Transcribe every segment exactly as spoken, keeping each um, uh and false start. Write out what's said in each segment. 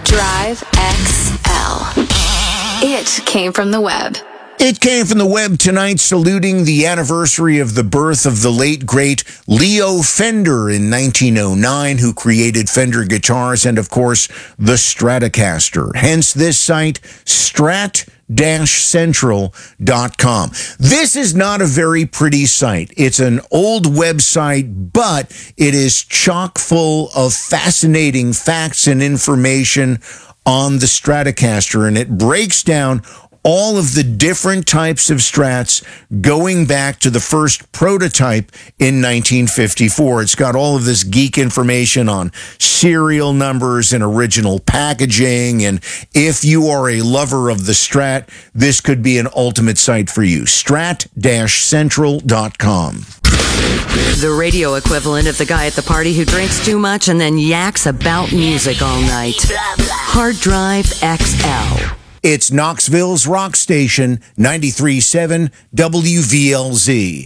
Drive X L. It came from the web. It came from the web tonight, saluting the anniversary of the birth of the late, great Leo Fender in nineteen oh nine, who created Fender guitars and, of course, the Stratocaster. Hence this site, strat dash central dot com. This is not a very pretty site. It's an old website, but it is chock full of fascinating facts and information on the Stratocaster, and it breaks down all of the different types of Strats going back to the first prototype in nineteen fifty-four. It's got all of this geek information on serial numbers and original packaging. And if you are a lover of the Strat, this could be an ultimate site for you. strat dash central dot com. The radio equivalent of the guy at the party who drinks too much and then yaks about music all night. Hard Drive X L. It's Knoxville's rock station, ninety-three point seven W V L Z.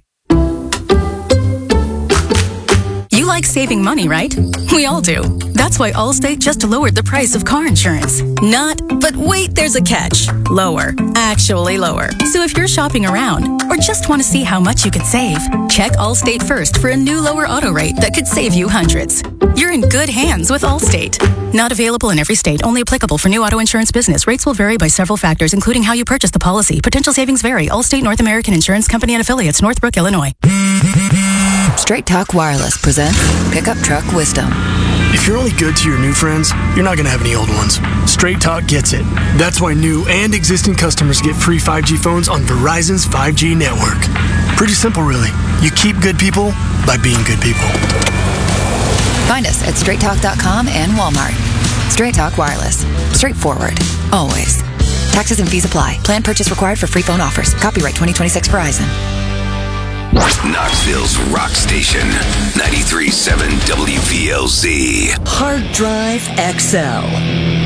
You like saving money, right? We all do. That's why Allstate just lowered the price of car insurance. Not, but wait, there's a catch. Lower. Actually lower. So if you're shopping around or just want to see how much you could save, check Allstate first for a new lower auto rate that could save you hundreds. You're in good hands with Allstate. Not available in every state. Only applicable for new auto insurance business. Rates will vary by several factors, including how you purchase the policy. Potential savings vary. Allstate North American Insurance Company and Affiliates, Northbrook, Illinois. Straight Talk Wireless presents Pickup Truck Wisdom. If you're only good to your new friends, you're not going to have any old ones. Straight Talk gets it. That's why new and existing customers get free five G phones on Verizon's five G network. Pretty simple, really. You keep good people by being good people. Find us at straight talk dot com and Walmart. Straight Talk Wireless. Straightforward. Always. Taxes and fees apply. Plan purchase required for free phone offers. Copyright twenty twenty-six Verizon. Knoxville's rock station, ninety-three point seven W V L Z. Hard Drive X L.